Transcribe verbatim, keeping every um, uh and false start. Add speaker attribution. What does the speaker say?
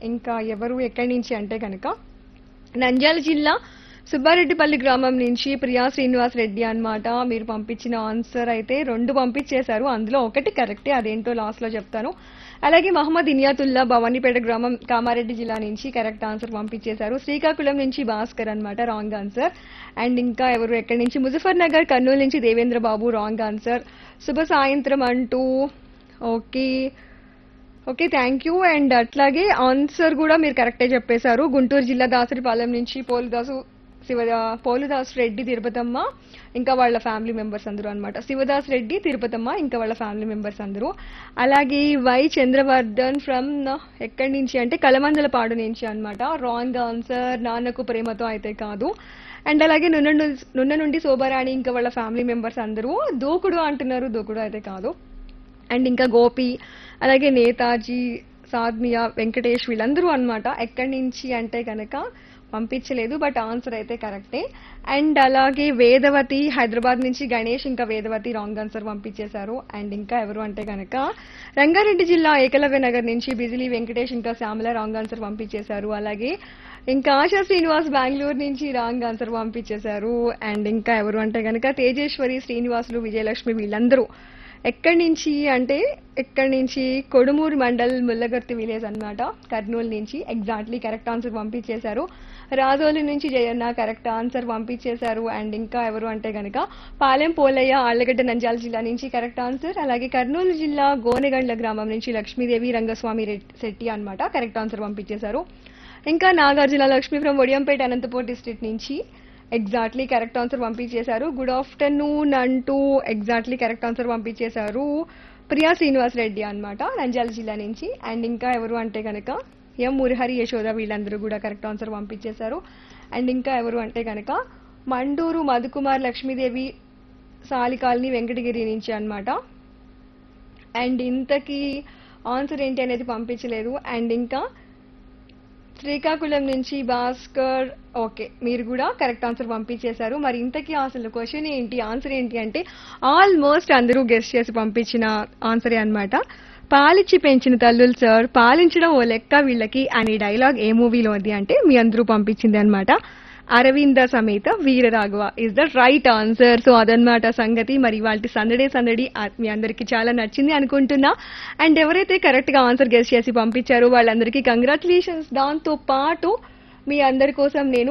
Speaker 1: ఇంకా ఎవరు ఎక్కడి నుంచి అంటే కనుక నంద్యాల జిల్లా సుబ్బారెడ్డిపల్లి గ్రామం నుంచి ప్రియా శ్రీనివాస్ రెడ్డి అన్నమాట. మీరు పంపించిన ఆన్సర్ అయితే రెండు పంపించేశారు, అందులో ఒకటి కరెక్టే, అదేంటో లాస్ట్ లో చెప్తాను. అలాగే మహమ్మద్ ఇనియాతుల్లా భవానీపేట గ్రామం కామారెడ్డి జిల్లా నుంచి కరెక్ట్ ఆన్సర్ పంపించేశారు. శ్రీకాకుళం నుంచి భాస్కర్ అన్నమాట, రాంగ్ ఆన్సర్. అండ్ ఇంకా ఎవరు ఎక్కడి నుంచి ముజఫర్ నగర్ కర్నూలు నుంచి దేవేంద్ర బాబు, రాంగ్ ఆన్సర్. శుభ సాయంత్రం అంటూ okay okay thank you. And అట్లాగే ఆన్సర్ కూడా మీరు కరెక్టే చెప్పేశారు. గుంటూరు జిల్లా దాసరిపాలెం నుంచి పోలుదాసు శివ పోలుదాస్ రెడ్డి తిరుపతమ్మ ఇంకా వాళ్ళ ఫ్యామిలీ మెంబర్స్ అందరూ అన్నమాట. శివదాస్ రెడ్డి తిరుపతమ్మ ఇంకా వాళ్ళ ఫ్యామిలీ మెంబర్స్ అందరూ. అలాగే వై చంద్రవర్ధన్ ఫ్రమ్ ఎక్కడి నుంచి అంటే కలమందలపాడు నుంచి అన్నమాట, రాంగ్ ఆన్సర్. నాన్నకు ప్రేమతో అయితే కాదు. అండ్ అలాగే నున్న ను- నున్న నుండి శోభారాణి ఇంకా వాళ్ళ ఫ్యామిలీ మెంబర్స్ అందరూ దూకుడు అంటున్నారు, దూకుడు అయితే కాదు. అండ్ ఇంకా గోపి అలాగే నేతాజీ సాద్మియా వెంకటేష్ వీళ్ళందరూ అన్నమాట. ఎక్కడి నుంచి అంటే కనుక పంపించలేదు, బట్ ఆన్సర్ అయితే కరెక్టే. అండ్ అలాగే వేదవతి హైదరాబాద్ నుంచి గణేష్ ఇంకా వేదవతి రాంగ్ ఆన్సర్ పంపించేశారు. అండ్ ఇంకా ఎవరు అంటే కనుక రంగారెడ్డి జిల్లా ఏకలవ్య నగర్ నుంచి బిజిలీ వెంకటేష్ ఇంకా శ్యామల రాంగ్ ఆన్సర్ పంపించేశారు. అలాగే ఇంకా ఆశా శ్రీనివాస్ బెంగళూరు నుంచి రాంగ్ ఆన్సర్ పంపించేశారు. అండ్ ఇంకా ఎవరు అంటే కనుక తేజేశ్వరి శ్రీనివాసులు విజయలక్ష్మి వీళ్ళందరూ ఎక్కడి నుంచి అంటే ఎక్కడి నుంచి కొడుమూరు మండల్ ముల్లగర్తి విలేజ్ అన్నమాట, కర్నూలు నుంచి. ఎగ్జాక్ట్లీ కరెక్ట్ ఆన్సర్ పంపించేశారు. రాజోలు నుంచి జయన్న కరెక్ట్ ఆన్సర్ పంపించేశారు. అండ్ ఇంకా ఎవరు అంటే గనక పాలెం పోలయ్య ఆళ్లగడ్డ నంద్యాల జిల్లా నుంచి కరెక్ట్ ఆన్సర్. అలాగే కర్నూలు జిల్లా గోనెగండ్ల గ్రామం నుంచి లక్ష్మీదేవి రంగస్వామి రెడ్డి శెట్టి అన్నమాట, కరెక్ట్ ఆన్సర్ పంపించేశారు. ఇంకా నాగార్జున లక్ష్మి ఫ్రమ్ ఒడియంపేట అనంతపూర్ డిస్ట్రిక్ట్ నుంచి ఎగ్జాక్ట్లీ కరెక్ట్ ఆన్సర్ పంపించేశారు. గుడ్ ఆఫ్టర్నూన్ అంటూ ఎగ్జాక్ట్లీ కరెక్ట్ ఆన్సర్ పంపించేశారు ప్రియా శ్రీనివాస్ రెడ్డి అన్నమాట, నంద్యాల జిల్లా నుంచి. అండ్ ఇంకా ఎవరు అంటే కనుక ఎం మురహరి యశోద వీళ్ళందరూ కూడా కరెక్ట్ ఆన్సర్ పంపించేశారు. అండ్ ఇంకా ఎవరు అంటే కనుక మండూరు మధుకుమార్ లక్ష్మీదేవి సాలికాల్ని వెంకటగిరి నుంచి అన్నమాట. అండ్ ఇంతకీ ఆన్సర్ ఏంటి అనేది పంపించలేదు. అండ్ ఇంకా శ్రీకాకుళం నుంచి భాస్కర్, ఓకే మీరు కూడా కరెక్ట్ ఆన్సర్ పంపించేశారు. మరి ఇంతకీ అసలు క్వశ్చన్ ఏంటి, ఆన్సర్ ఏంటి అంటే ఆల్మోస్ట్ అందరూ గెస్ట్ చేసి పంపించిన ఆన్సరే అన్నమాట. పాలిచ్చి పెంచిన తల్లులు సార్, పాలించడం ఓ లెక్క వీళ్ళకి అనే డైలాగ్ ఏ మూవీలోది అంటే మీ అందరూ పంపించింది అన్నమాట. Aravinda Sametha Veeraraghava is the right answer. So అదనమాట సంగతి. మరి వాళ్ళ సందడే సందడి ఆ- మీ అందరికి చాలా నచ్చింది అనుకుంటున్నా. అండ్ ఎవరైతే కరెక్ట్ గా ఆన్సర్ గెస్ చేసి పంపించారో వాళ్ళందరికీ కంగ్రాచులేషన్స్. దాంతో పాటు మీ అందరి కోసం నేను